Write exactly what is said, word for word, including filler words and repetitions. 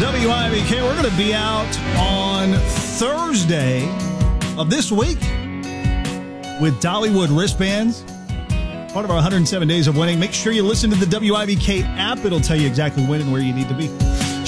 W I B K. We're going to be out on Thursday of this week with Dollywood wristbands. Part of our one hundred seven days of winning. Make sure you listen to the W I B K app. It'll tell you exactly when and where you need to be.